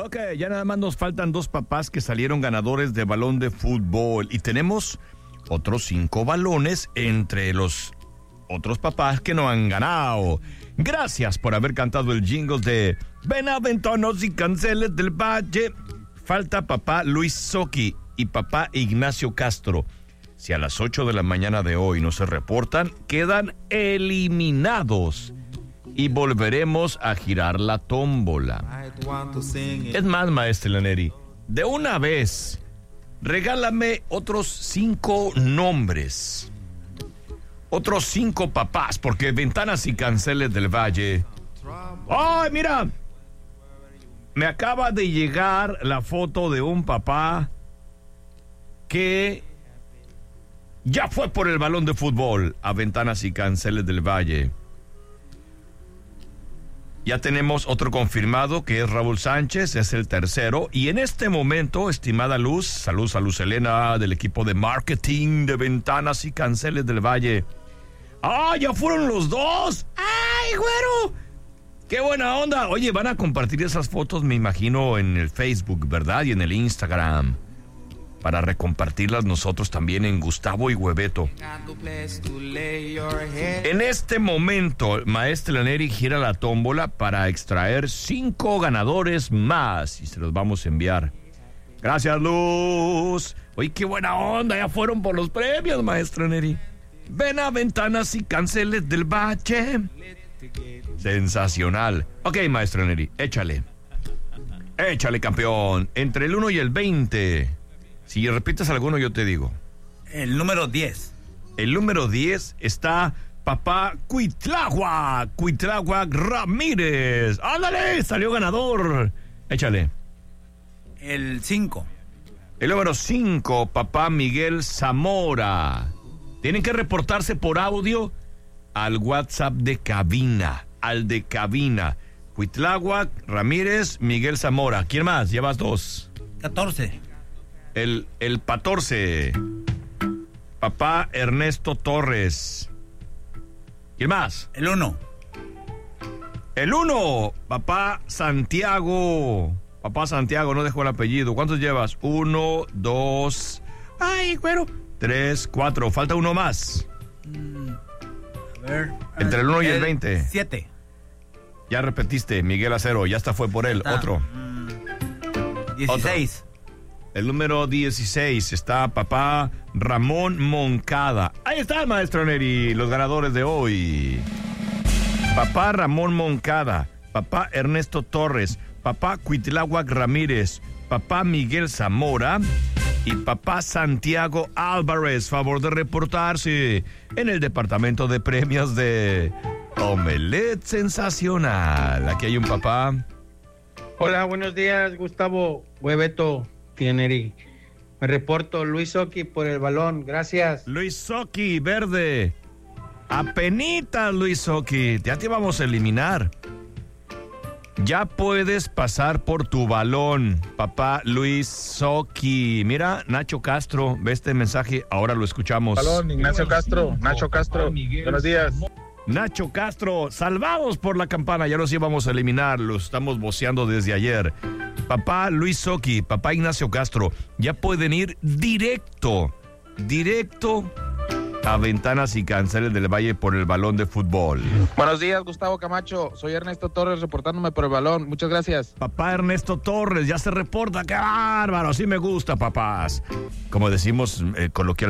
Ok, ya nada más nos faltan 2 papás que salieron ganadores de balón de fútbol. Y tenemos otros 5 balones entre los otros papás que no han ganado. Gracias por haber cantado el jingle de Benaventonos y Canceles del Valle. Falta papá Luis Soki y papá Ignacio Castro. Si a las 8 de la mañana de hoy no se reportan, quedan eliminados. Y volveremos a girar la tómbola. Es más, maestra Laneri, de una vez, regálame otros 5 nombres. Otros 5 papás, porque Ventanas y Canceles del Valle. ¡Ay, mira! Me acaba de llegar la foto de un papá que ya fue por el balón de fútbol a Ventanas y Canceles del Valle. Ya tenemos otro confirmado que es Raúl Sánchez, es el tercero. Y en este momento, estimada Luz, saludos a Luz Elena del equipo de marketing de Ventanas y Canceles del Valle. ¡Ah, ya fueron los 2! ¡Ay, güero! ¡Qué buena onda! Oye, van a compartir esas fotos, me imagino, en el Facebook, ¿verdad? Y en el Instagram. Para recompartirlas nosotros también en Gustavo y Hueveto. En este momento, maestra Laneri gira la tómbola para extraer 5 ganadores más y se los vamos a enviar. Gracias, Luz. Oye, qué buena onda, ya fueron por los premios, maestra Laneri. Ven a Ventanas y Canceles del Valle. Sensacional. Ok, maestra Laneri, échale. Échale, campeón. Entre el 1 y el 20. Si repites alguno, yo te digo. El número 10. El número 10 está papá Cuitláhuac Ramírez. ¡Ándale! Salió ganador. Échale. El 5. El número 5, papá Miguel Zamora. Tienen que reportarse por audio al WhatsApp de cabina. Al de cabina. Cuitláhuac Ramírez, Miguel Zamora. ¿Quién más? Llevas 2. 14. El 14. Papá Ernesto Torres. ¿Quién más? El 1. El 1. Papá Santiago. Papá Santiago, no dejó el apellido. ¿Cuántos llevas? 1, 2. Ay, güero. 3, 4. Falta uno más. A ver. Entre el 1 y el 20. 7. Ya repetiste, Miguel Acero. Ya hasta fue por él. Otro. 16. Otro. El número 16 está papá Ramón Moncada. Ahí está, maestro Neri, los ganadores de hoy. Papá Ramón Moncada, papá Ernesto Torres, papá Cuitláhuac Ramírez, papá Miguel Zamora y papá Santiago Álvarez. Favor de reportarse en el departamento de premios de Omelette Sensacional. Aquí hay un papá. Hola, buenos días, Gustavo, Hueveto, Tieneri. Me reporto, Luis Soki por el balón, gracias. Luis Soki, verde. Apenitas, Luis Soki. Ya te vamos a eliminar. Ya puedes pasar por tu balón, papá Luis Soki. Mira, Nacho Castro, ve este mensaje, ahora lo escuchamos. Balón, Ignacio Castro, Nacho Castro, buenos días. Nacho Castro, salvados por la campana, ya los íbamos a eliminar, los estamos voceando desde ayer. Papá Luis Soki, papá Ignacio Castro, ya pueden ir directo a Ventanas y Canceles del Valle por el balón de fútbol. Buenos días, Gustavo Camacho, soy Ernesto Torres reportándome por el balón, muchas gracias. Papá Ernesto Torres, ya se reporta, qué bárbaro, así me gusta, papás. Como decimos coloquialmente.